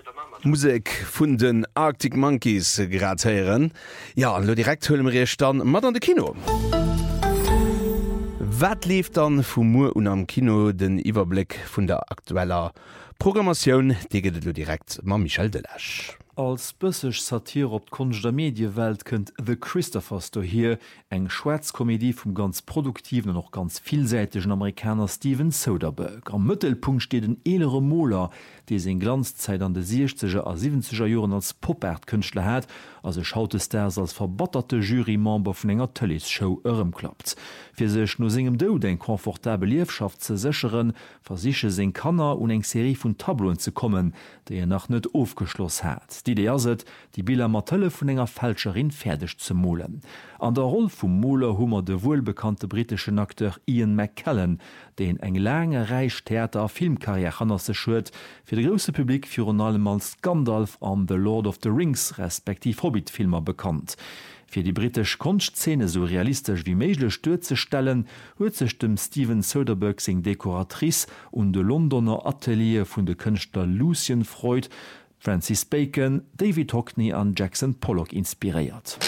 Musik vun den Arctic Monkeys gratieren. Ja, lo direkt hëllem Recht dann mat an de Kino. Wat lief dann vum Mu un am Kino den Iwerblick vun der aktueller Programmatioun, deget lo direkt ma Michel Delage. Als bësseg Satir op d'Kunst der Mediewelt kënnt The Christophers do hier eng Schwarzkomödie vum ganz produktiven und noch ganz vielsäitigen Amerikaner Steven Soderbergh. Am Mëttelpunkt steht den elere Moller, die se in Glanzzeit an de 60er a 70er Joren als Pop-Art-Künstler hat, also Schautesters als verbatterte Jurymember vun enger Tellisshow klappt. Fir sech no singem Do eng komfortabel Liefschaft ze secheren, versiche se Kanner un eng Serie vun Tabloen ze kommen, déi nach net aufgeschloss hat. Die Idee ist, die Bilder Matelle vun enger Fälscherin fertig zu molen. An der Rolle vum Moler hummer de wohlbekannte britischen Akteur Ian McKellen, den eng lange Reich Theater- a Filmkarriere hanner se schut, fir de grosse Publikum für allem als Gandalf an The Lord of the Rings respektiv Hobbit-Filmer bekannt. Für die britische Kunstszene so realistisch wie möglich zu stellen, huet sich dem Steven Soderbergh sing Dekoratrice und de Londoner Atelier vun de Künstler Lucian Freud, Francis Bacon, David Hockney an Jackson Pollock inspiriert.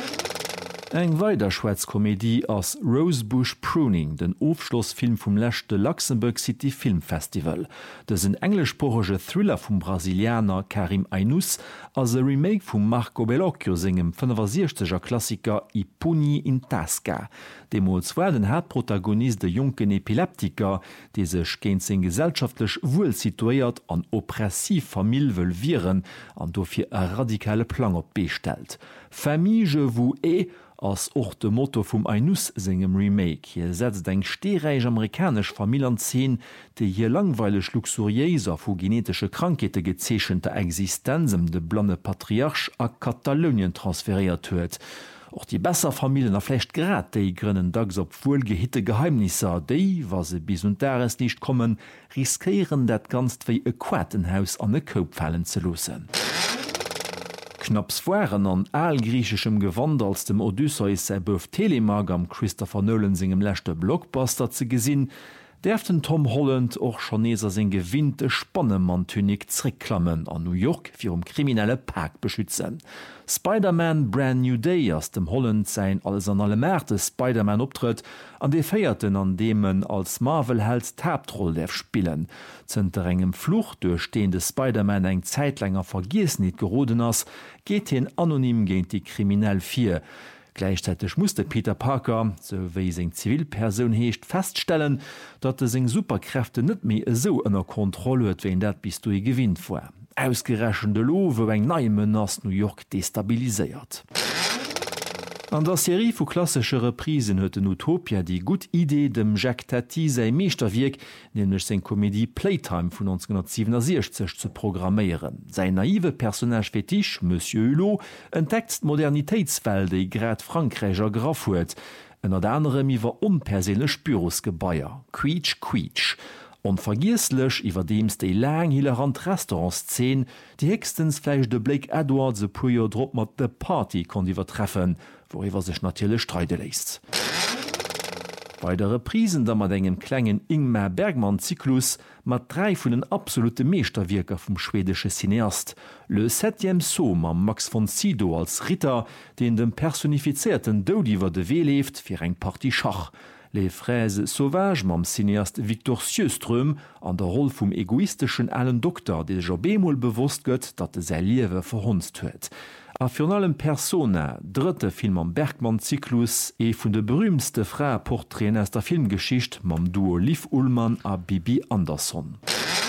Eng weiter Schweizkomödie als Rosebush Pruning, den Aufschlussfilm vom lächte Luxemburg City Film Festival. Das ist ein englischsprachige Thriller vom Brasilianer Karim Ainus, als ein Remake von Marco Bellocchio singem 65er Klassiker I Pugni in Tasca. Demals war den Hauptprotagonist der jungen Epileptiker, die sich gegen sein gesellschaftlich wohl situiert an oppressiv Familie will viren, an dafür ein radikale Plan op bestellt. Famille je vous ai als och de Motto vum Ainus singem Remake. Hier setzt eng stereich amerikasch Familienzen, die hier langweilig luxuriöser vu genetische Krankete gezeschente Existenzem de blonde Patriarch a Katalonien transferiert huet. Auch die besser Familien erflecht grad déi grënnen dags op wohlgehitte Geheimnisse, déi, was se bis und dares nicht kommen, riskieren dat ganz wie e Quatenhaus an e Koop fallen ze losen. Knapps waren an allgriechischem Gewand als dem Odysseus sei beuf Telemag am Christopher Nolan singem lächte Blockbuster ze gesinn, derften Tom Holland och Chaneser sinn gewinnte Spannemann-Tunik zricklammen an New York fir kriminelle Park beschützen. Spider-Man Brand New Day aus dem Holland sein alles an alle Märte Spider-Man optritt, an de Feierten an demen als Marvel-Held Tabtroll derf spielen. Zunter engem Fluch durchstehende Spider-Man eng zeitlänger Vergiesnit geroden ass, geht hin anonym gegen die kriminell 4. Gleichzeitig musste Peter Parker, so wie seg Zivilperson heescht, feststellen, dat er seg Superkräfte net mehr so ënner Kontrolle huet, wie dat bis du gewinnt war. Ausgerechende Lo wo eng neue Menace New York destabilisiert. An der Serie vu klassische Reprisen huet den Utopia die gut Idee dem Jacques Tati sei Meesterwirk, nämlich sein Komödie Playtime von 1967 zu programmieren. Sein naive Personage Fetisch, Monsieur Hulot, entdeckt Modernitätswelt, die grad Frankreicher Graf huet. Einer der anderem iwwer unpersönlich Bürosgebäier. Quietsch, quietsch. Unvergiesslech iwwer dems déi lang hilerant Restaurantszenen, die hextens fleich de Blake Edward se puier Drpp mat de Party kon iwwer treffen, woriwwer sech natile streite läst. Bei der Reprisen da mat engem klengen Ingmar Bergmann-Zyklus mat 3 vun den absolute Meesterwirker vum schwedische Cineast, Le 7. Sohm am Max von Sydow als Ritter, den dem personifizierten Dodiwer de Weh left fir eng Party Schach. Les Fraises Sauvages mam Cineast Victor Sjöström an der Rolle vum egoistischen allen Doktor, de jo bemol bewusst gëtt, dat de se Liewe verhunzt huet. A für allem Persona, dritte Film am Bergmann-Zyklus, vun de berühmste Frauenporträts aus der Filmgeschichte mam Duo Liv Ullmann a Bibi Andersson.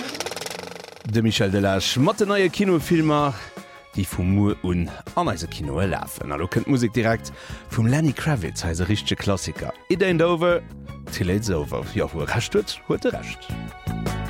De Michel Delage, mat de neue Kinofilmer, die vum Mu un an eise Kino läfen. Allo kënnt Musik direkt vum Lenny Kravitz heise richsche Klassiker. It ain't over till it's over. Ja, wo recht huet, huet recht.